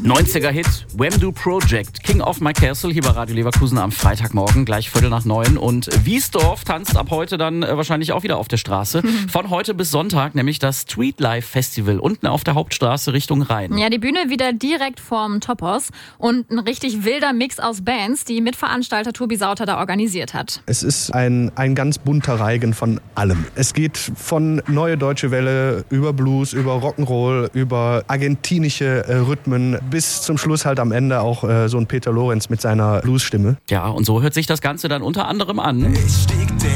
90er-Hit, Wham-Do Project, King of My Castle, hier bei Radio Leverkusen am Freitagmorgen, gleich 8:45. Und Wiesdorf tanzt ab heute dann wahrscheinlich auch wieder auf der Straße. Von heute bis Sonntag, nämlich das Streetlife Festival, unten auf der Hauptstraße Richtung Rhein. Ja, die Bühne wieder direkt vorm Topos und ein richtig wilder Mix aus Bands, die Mitveranstalter Tobi Sauter da organisiert hat. Es ist ein ganz bunter Reigen von allem. Es geht von Neue Deutsche Welle über Blues, über Rock'n'Roll, über argentinische Rhythmen bis zum Schluss halt am Ende auch so ein Peter Lorenz mit seiner Bluesstimme. Ja, und so hört sich das Ganze dann unter anderem an. Ich stieg den